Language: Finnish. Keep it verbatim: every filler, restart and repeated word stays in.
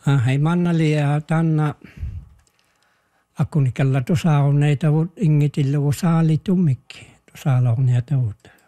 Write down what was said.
hei mannali ja tanna akunikalla tuossa on näitä ingitillä kun saali tummikki tuossa on näitä uutta.